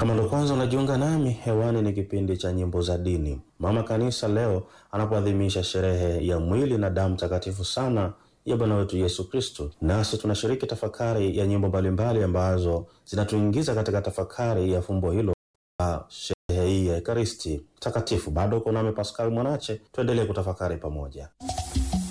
Kama ndo kwanza unajiunga nami, hewani ni kipindi cha nyimbo za dini. Mama Kanisa leo anapoadhimisha sherehe ya mwili na damu takatifu sana ya Bwana wetu Yesu Kristo, nasi tunashiriki tafakari ya nyimbo mbalimbali ambazo zinatuingiza katika tafakari ya fumbo hilo la sherehe hii ya Ekaristi takatifu. Bado uko nami Pascal Mwanache, tuendelee kutafakari pamoja.